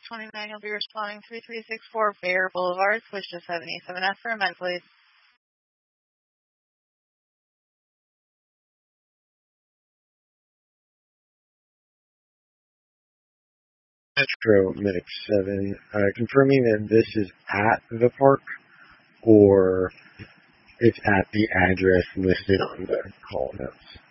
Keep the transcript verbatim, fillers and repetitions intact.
twenty-nine, you'll be responding three three six four Fair Boulevard, switch to seventy-seven F for a med, please. Metro Medic seven, uh, confirming that this is at the park, or it's at the address listed on the call notes.